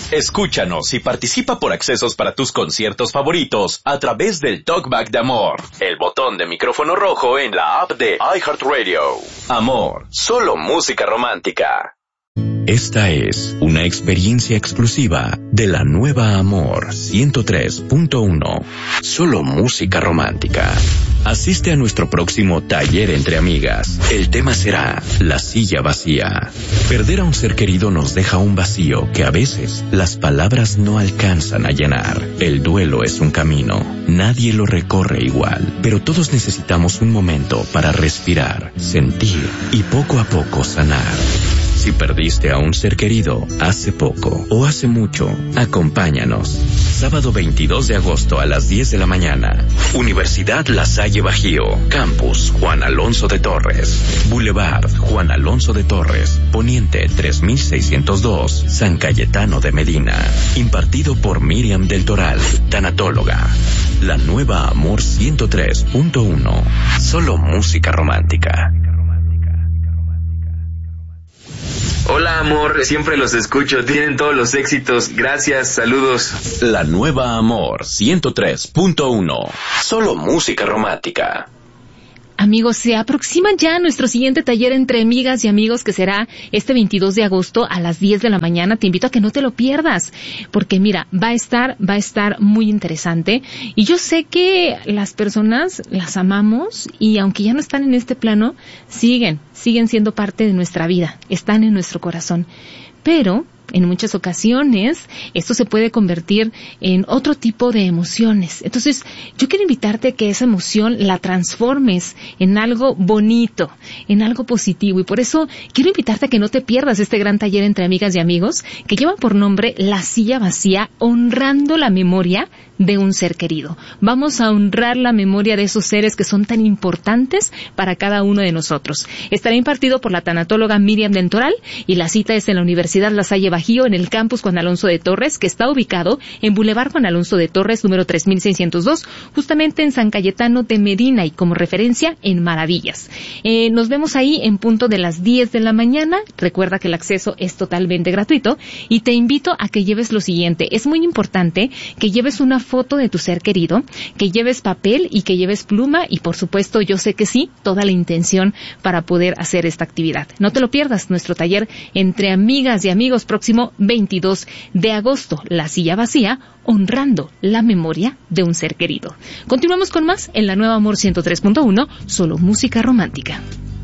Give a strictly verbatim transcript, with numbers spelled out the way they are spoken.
Escúchanos y participa por accesos para tus conciertos favoritos a través del Talkback de Amor, el botón de micrófono rojo en la app de iHeartRadio. Amor, solo música romántica. Esta es una experiencia exclusiva de la nueva Amor ciento tres punto uno. Solo música romántica. Asiste a nuestro próximo taller entre amigas. El tema será la silla vacía. Perder a un ser querido nos deja un vacío que a veces las palabras no alcanzan a llenar. El duelo es un camino. Nadie lo recorre igual, pero todos necesitamos un momento para respirar, sentir y poco a poco sanar. Si perdiste a un ser querido hace poco o hace mucho, acompáñanos. Sábado veintidós de agosto a las diez de la mañana. Universidad La Salle Bajío. Campus Juan Alonso de Torres. Boulevard Juan Alonso de Torres. Poniente tres mil seiscientos dos. San Cayetano de Medina. Impartido por Miriam del Toral, tanatóloga. La nueva Amor ciento tres punto uno. Solo música romántica. Hola amor, siempre los escucho, tienen todos los éxitos, gracias, saludos. La nueva Amor ciento tres punto uno. Solo música romántica. Amigos, se aproxima ya nuestro siguiente taller entre amigas y amigos, que será este veintidós de agosto a las diez de la mañana. Te invito a que no te lo pierdas, porque mira, va a estar, va a estar muy interesante. Y yo sé que las personas las amamos y aunque ya no están en este plano, siguen, siguen siendo parte de nuestra vida, están en nuestro corazón. Pero en muchas ocasiones esto se puede convertir en otro tipo de emociones. Entonces, yo quiero invitarte a que esa emoción la transformes en algo bonito, en algo positivo. Y por eso quiero invitarte a que no te pierdas este gran taller entre amigas y amigos que lleva por nombre La Silla Vacía, honrando la memoria de un ser querido. Vamos a honrar la memoria de esos seres que son tan importantes para cada uno de nosotros. Estará impartido por la tanatóloga Miriam del Toral y la cita es en la Universidad La Salle Bajío, en el campus Juan Alonso de Torres, que está ubicado en Boulevard Juan Alonso de Torres, número tres mil seiscientos dos, justamente en San Cayetano de Medina y como referencia en Maravillas. Eh, nos vemos ahí en punto de las diez de la mañana. Recuerda que el acceso es totalmente gratuito y te invito a que lleves lo siguiente. Es muy importante que lleves una foto de tu ser querido, que lleves papel y que lleves pluma y por supuesto, yo sé que sí, toda la intención para poder hacer esta actividad. No te lo pierdas, nuestro taller entre amigas y amigos próximo veintidós de agosto, La Silla Vacía, honrando la memoria de un ser querido. Continuamos con más en la nueva Amor ciento tres punto uno, solo música romántica.